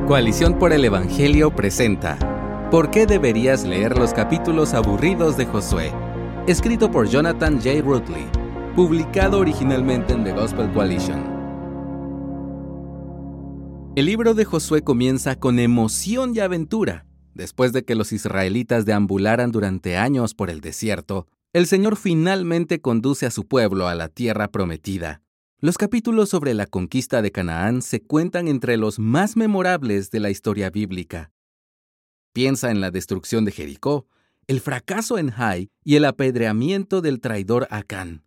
Coalición por el Evangelio presenta ¿Por qué deberías leer los capítulos aburridos de Josué? Escrito por Jonathan J. Rutledge, publicado originalmente en The Gospel Coalition. El libro de Josué comienza con emoción y aventura. Después de que los israelitas deambularan durante años por el desierto, el Señor finalmente conduce a su pueblo a la tierra prometida. Los capítulos sobre la conquista de Canaán se cuentan entre los más memorables de la historia bíblica. Piensa en la destrucción de Jericó, el fracaso en Hai y el apedreamiento del traidor Acán.